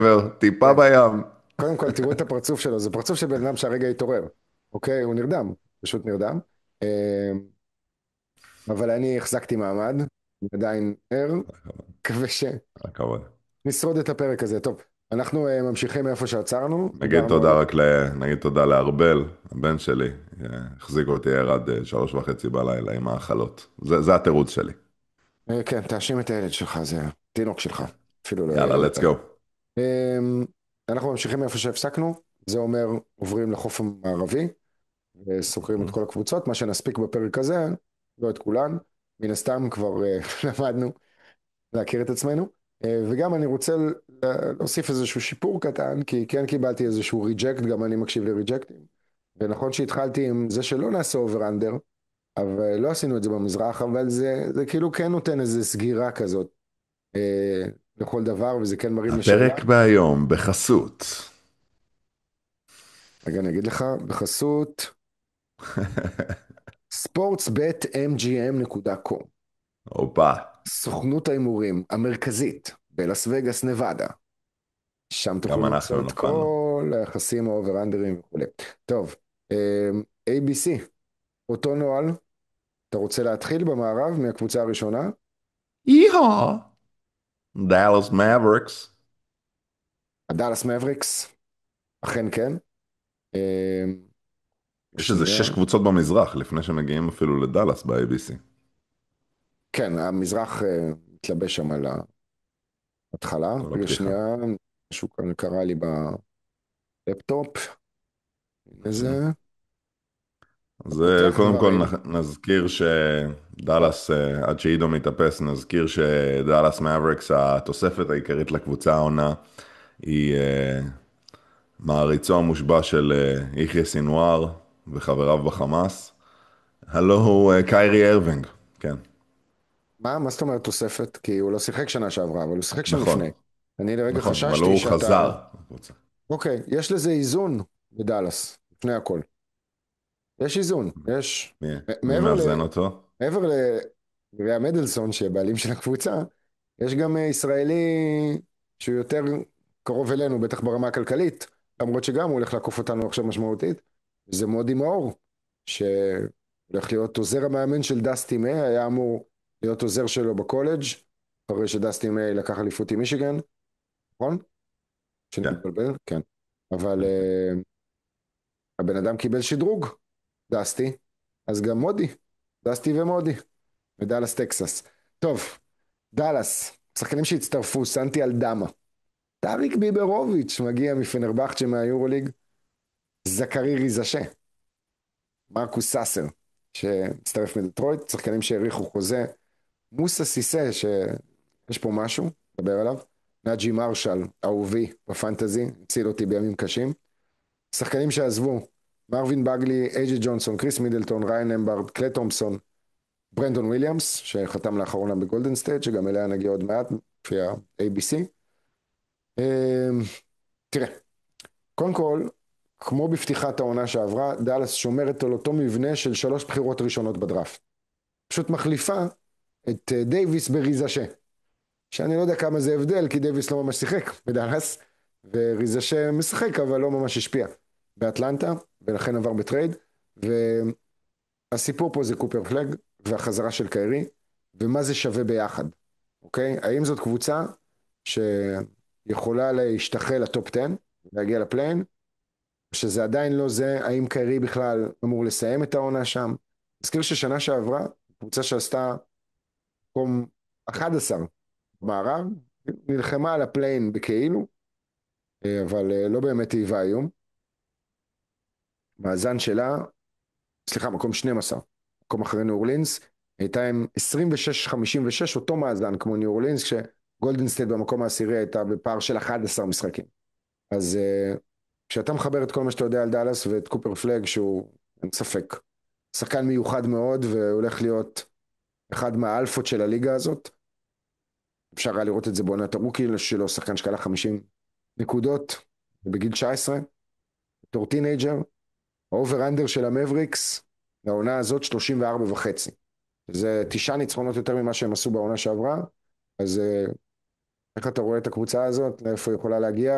טיפה כן. בים. קודם כל, תראו את הפרצוף שלו, זה פרצוף של בן אדם שהרגע התעורר. אוקיי? הוא נרדם, פשוט נרדם. אה, אבל אני החזקתי מעמד, אני עדיין ער, מקווה הכבוד. שנשרוד את הפרק הזה. טוב, אנחנו ממשיכים מאיפה שעצרנו, נגיד דיברנו על... תודה נגיד תודה לארבל, הבן שלי, החזיק אותי ער עד 3:30 בלילה עם האכלות. זה התירוץ שלי. כן, תאשים את הילד שלך, זה התינוק שלך, אפילו לא יאללה, ילד. let's go. אמ, אנחנו ממשיכים מאיפה שהפסקנו, זה אומר עוברים לחוף המערבי וסוקרים את כל הקבוצות, מה שנספיק בפרק הזה, לא את כולן, מן הסתם כבר למדנו להכיר את עצמנו, וגם אני רוצה להוסיף איזשהו שיפור קטן, כי כן קיבלתי איזשהו ריג'קט, גם אני מקשיב לריג'קטים, ונכון שהתחלתי עם זה שלא נעשה אובר אנדר, אבל לא עשינו את זה במזרח, אבל זה כאילו כן נותן איזו סגירה כזאת אה, לכל דבר, וזה כן מרים לשאלה. הפרק בהיום בחסות. רגע, אני אגיד לך, בחסות sportsbetmgm.com, הופה, סוכנות ההימורים המרכזית בלאס וגאס, נבדה. שם תוכלו גם למצוא אנחנו את נפלנו. כל היחסים האובר-אנדרים וכולי. טוב, ABC, אותו נוהל, אתה רוצה להתחיל במערב מהקבוצה הראשונה? יהה, דאלאס מבריקס. הדאלאס מבריקס, אכן כן. אה, יש איזה שנייה, 6 קבוצות במזרח, לפני שמגיעים אפילו לדאלאס ב-ABC. כן, המזרח מתלבש שם על ההתחלה. כל רגע, הפתיחה. שנייה, משהו כאן קרה לי בלפטופ. אוקיי. איזה... אז פותח קודם כל דברים. נזכיר שדאלאס, עד שעידו מתאפס, נזכיר שדאלאס מאבריקס, התוספת העיקרית לקבוצה העונה, היא מעריצו המושבע של יחיא סינואר וחבריו בחמאס. הלו הוא קיירי ארווינג, כן, מה זאת אומרת תוספת? כי הוא לא שיחק שנה שעברה, אבל הוא שיחק שם נכון, לפני. אני לרגע נכון, אבל חששתי הוא שאתה... חזר לקבוצה. אוקיי, יש לזה איזון בדאלאס, לפני הכל. יש איזון, יש... מי, מי מעבר מאזן אותו? מעבר לריה מדלסון, שבעלים של הקבוצה, יש גם ישראלי שהוא יותר קרוב אלינו, בטח ברמה הכלכלית, למרות שגם הוא הולך לעקוף אותנו עכשיו משמעותית, זה מודי מאור, שהולך להיות עוזר המאמן של דסטי מיי, היה אמור להיות עוזר שלו בקולג', אחרי שדסטי מיי לקח אליפות עם מישיגן, נכון? שאני כן, מתבלבל? כן. אבל כן, כן. הבן אדם קיבל שדרוג, דסטי, אז גם מודי, דסטי ומודי, מדאלאס טקסס. טוב, דאלאס, שחקנים שהצטרפו, סנטי אלדמה, טאריק ביברוביץ' מגיע מפנרבחצ'ה מהיורוליג, זכרי ריזשה, מרקוס סאסר, שהצטרף מדטרויט, שחקנים שהאריכו חוזה, מוסא סיסא, שיש פה משהו, נדבר עליו, נאג'י מרשל, אהובי בפנטזי, הציל אותי בימים קשים, שחקנים שעזבו, מרווין בגלי, אייג'י ג'ונסון, קריס מידלטון, ריין אמברד, קלי תומפסון, ברנדון וויליאמס, שחתם לאחרונה בגולדן סטייט, שגם אליה נגיע עוד מעט, לפי ה-ABC. תראה, קודם כל, כמו בפתיחת העונה שעברה, דאלאס שומרת על אותו מבנה של 3 בחירות ראשונות בדראפט. פשוט מחליפה את דייוויס בריזשה, שאני לא יודע כמה זה הבדל, כי דייוויס לא ממש שיחק בדאלאס, וריזשה משחק, אבל לא ממש השפיע באטלנטה, ולכן עבר בטרייד, והסיפור פה זה קופר פלג, והחזרה של קיירי, ומה זה שווה ביחד, אוקיי? האם זאת קבוצה שיכולה להשתחל לטופ 10, להגיע לפליין, שזה עדיין לא זה, האם קיירי בכלל אמור לסיים את העונה שם? נזכיר ששנה שעברה, קבוצה שעשתה מקום 11 במערב, נלחמה על הפליין בכאילו, אבל לא באמת היווה איום. מאזן שלה, סליחה, מקום 12, מקום אחרי ניו אורלינס, הייתה עם 26-56, אותו מאזן כמו ניו אורלינס, כשגולדן סטייט במקום העשירי הייתה בפער של 11 משחקים. אז כשאתה מחבר את כל מה שאתה יודע על דאלאס ואת קופר פלג, שהוא, אין ספק, שחקן מיוחד מאוד, והולך להיות אחד מהאלפות של הליגה הזאת, אפשר היה לראות את זה בעונת הרוקי שלו, שחקן שקלה 50 נקודות, בגיל 19, בתור טינג'ר, האובר אנדר של המבריקס, לעונה הזאת 34.5. זה 9 ניצחונות יותר ממה שהם עשו בעונה שעברה, אז איך אתה רואה את הקבוצה הזאת, לאיפה היא יכולה להגיע?